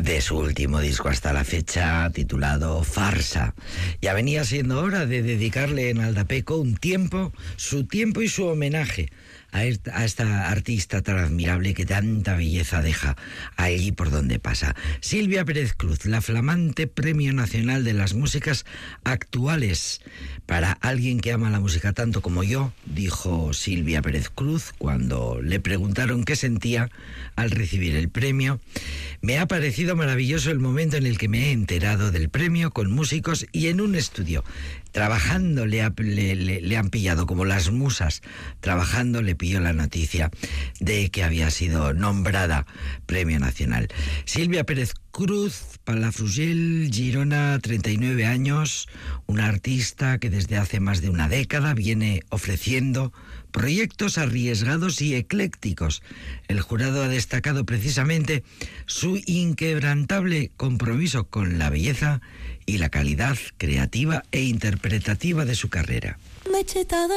de su último disco hasta la fecha, titulado Farsa. Ya venía siendo hora de dedicarle en Aldapeco un tiempo, su tiempo y su homenaje a esta artista tan admirable que tanta belleza deja allí por donde pasa. Silvia Pérez Cruz, la flamante Premio Nacional de las Músicas Actuales. Para alguien que ama la música tanto como yo, dijo Silvia Pérez Cruz cuando le preguntaron qué sentía al recibir el premio. Me ha parecido maravilloso el momento en el que me he enterado del premio con músicos y en un estudio. Trabajando le han pillado como las musas. Trabajando le pilló la noticia de que había sido nombrada Premio Nacional. Silvia Pérez Cruz, Palafrugell, Girona, 39 años, una artista que desde hace más de una década viene ofreciendo proyectos arriesgados y eclécticos. El jurado ha destacado precisamente su inquebrantable compromiso con la belleza y la calidad creativa e interpretativa de su carrera. Me he chetado